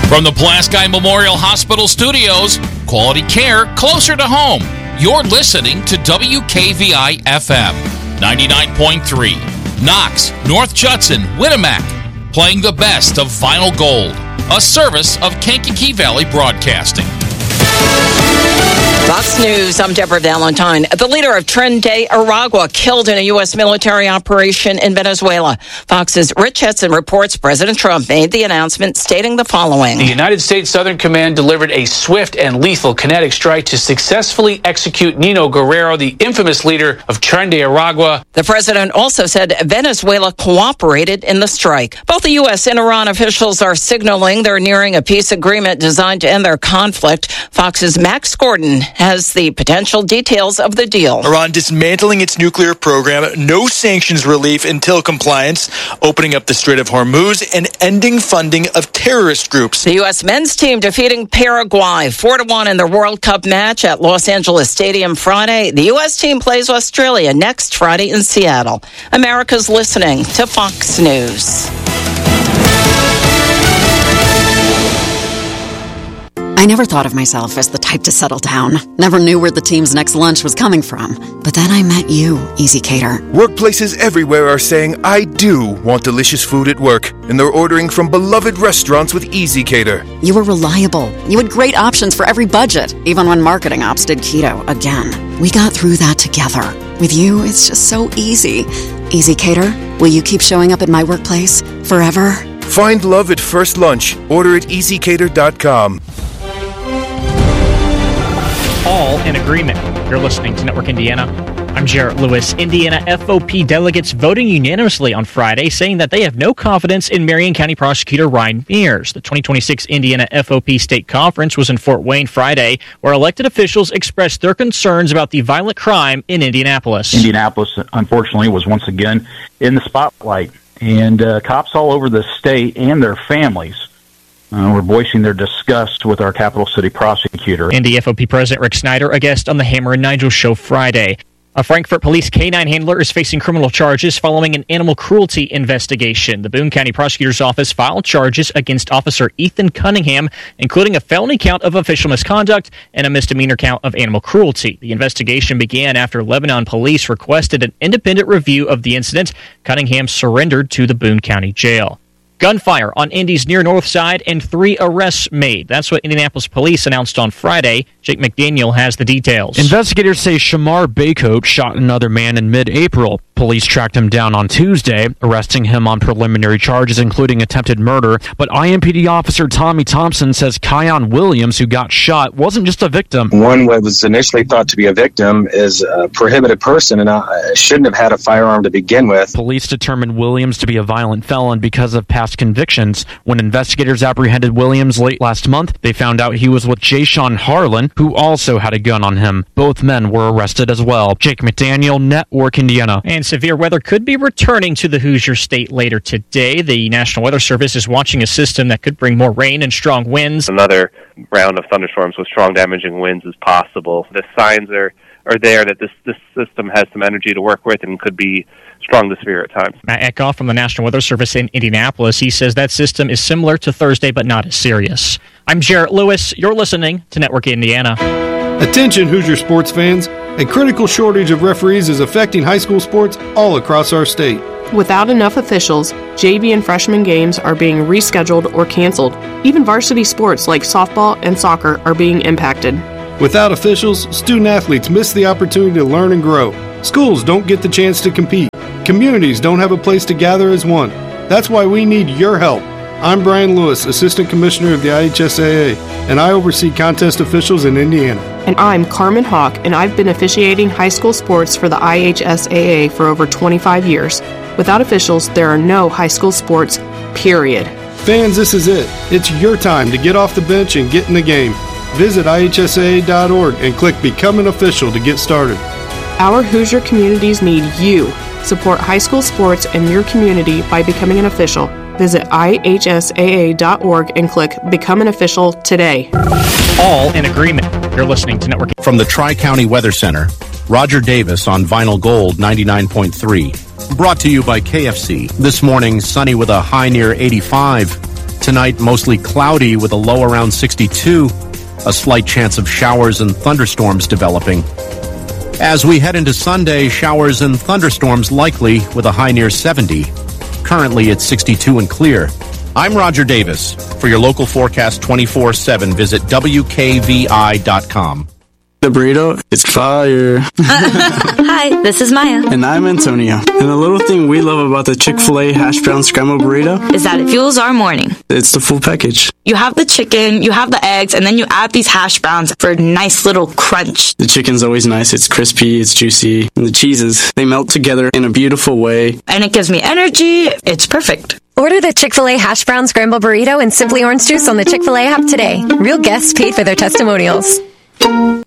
From the Pulaski Memorial Hospital studios, quality care closer to home. You're listening to WKVI FM 99.3. Knox, North Judson, Winnemac, playing the best of Vinyl Gold, a service of Kankakee Valley Broadcasting. Fox News, I'm Deborah Valentine. The leader of Tren de Aragua killed in a U.S. military operation in Venezuela. Fox's Rich Hetson reports President Trump made the announcement stating the following. The United States Southern Command delivered a swift and lethal kinetic strike to successfully execute Nino Guerrero, the infamous leader of Tren de Aragua. The president also said Venezuela cooperated in the strike. Both the U.S. and Iran officials are signaling they're nearing a peace agreement designed to end their conflict. Fox's Max Gordon has the potential details of the deal. Iran dismantling its nuclear program, no sanctions relief until compliance, opening up the Strait of Hormuz, and ending funding of terrorist groups. The U.S. men's team defeating Paraguay 4-1 in the World Cup match at Los Angeles Stadium Friday. The U.S. team plays Australia next Friday in Seattle. America's listening to Fox News. I never thought of myself as the type to settle down. Never knew where the team's next lunch was coming from. But then I met you, Easy Cater. Workplaces everywhere are saying, I do want delicious food at work. And they're ordering from beloved restaurants with Easy Cater. You were reliable. You had great options for every budget, even when marketing ops did keto again. We got through that together. With you, it's just so easy. Easy Cater, will you keep showing up at my workplace forever? Find love at first lunch. Order at easycater.com. All in agreement. You're listening to Network Indiana. I'm Jarrett Lewis. Indiana FOP delegates voting unanimously on Friday, saying that they have no confidence in Marion County Prosecutor Ryan Mears. The 2026 Indiana FOP State Conference was in Fort Wayne Friday, where elected officials expressed their concerns about the violent crime in Indianapolis. Indianapolis, unfortunately, was once again in the spotlight, and cops all over the state and their families were voicing their disgust with our capital city prosecutor. Indy FOP President Rick Snyder, a guest on the Hammer and Nigel show Friday. A Frankfort police K-9 handler is facing criminal charges following an animal cruelty investigation. The Boone County Prosecutor's Office filed charges against Officer Ethan Cunningham, including a felony count of official misconduct and a misdemeanor count of animal cruelty. The investigation began after Lebanon police requested an independent review of the incident. Cunningham surrendered to the Boone County Jail. Gunfire on Indy's near north side and 3 arrests made. That's what Indianapolis police announced on Friday. Jake McDaniel has the details. Investigators say Shamar Baycoat shot another man in mid-April. Police tracked him down on Tuesday, arresting him on preliminary charges, including attempted murder. But IMPD officer Tommy Thompson says Kion Williams, who got shot, wasn't just a victim. One what was initially thought to be a victim is a prohibited person and shouldn't have had a firearm to begin with. Police determined Williams to be a violent felon because of past convictions. When investigators apprehended Williams late last month, they found out he was with Jayshawn Harlan, who also had a gun on him. Both men were arrested as well. Jake McDaniel, Network Indiana. And severe weather could be returning to the Hoosier State later today. The National Weather Service is watching a system that could bring more rain and strong winds. Another round of thunderstorms with strong damaging winds is possible. The signs are there that this system has some energy to work with and could be strong to severe at times. Matt Eckhoff from the National Weather Service in Indianapolis, he says that system is similar to Thursday but not as serious. I'm Jarrett Lewis. You're listening to Network Indiana. Attention Hoosier sports fans. A critical shortage of referees is affecting high school sports all across our state. Without enough officials, JV and freshman games are being rescheduled or canceled. Even varsity sports like softball and soccer are being impacted. Without officials, student-athletes miss the opportunity to learn and grow. Schools don't get the chance to compete. Communities don't have a place to gather as one. That's why we need your help. I'm Brian Lewis, Assistant Commissioner of the IHSAA, and I oversee contest officials in Indiana. And I'm Carmen Hawk, and I've been officiating high school sports for the IHSAA for over 25 years. Without officials, there are no high school sports, period. Fans, this is it. It's your time to get off the bench and get in the game. Visit IHSAA.org and click Become an Official to get started. Our Hoosier communities need you. Support high school sports in your community by becoming an official. Visit IHSAA.org and click Become an Official today. All in agreement. You're listening to Network. From the Tri-County Weather Center, Roger Davis on Vinyl Gold 99.3. Brought to you by KFC. This morning, sunny with a high near 85. Tonight, mostly cloudy with a low around 62. A slight chance of showers and thunderstorms developing. As we head into Sunday, showers and thunderstorms likely with a high near 70. Currently, it's 62 and clear. I'm Roger Davis. For your local forecast 24/7, visit WKVI.com. The burrito, it's fire. Hi, this is Maya. And I'm Antonio. And the little thing we love about the Chick-fil-A hash brown scrambled burrito is that it fuels our morning. It's the full package. You have the chicken, you have the eggs, and then you add these hash browns for a nice little crunch. The chicken's always nice. It's crispy, it's juicy. And the cheeses, they melt together in a beautiful way. And it gives me energy. It's perfect. Order the Chick-fil-A hash brown scrambled burrito and Simply Orange Juice on the Chick-fil-A app today. Real guests paid for their testimonials.